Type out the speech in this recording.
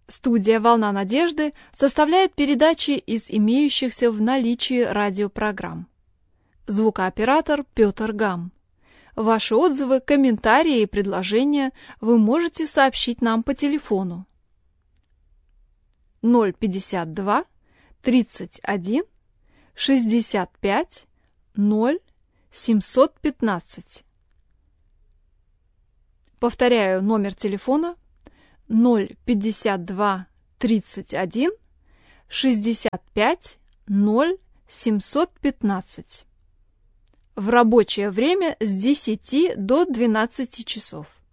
Студия «Волна надежды» составляет передачи из имеющихся в наличии радиопрограмм. Звукооператор Петр Гам. Ваши отзывы, комментарии и предложения вы можете сообщить нам по телефону 052 31 65 0 715. Повторяю номер телефона 052 31 65 0 715. В рабочее время с 10 до 12 часов.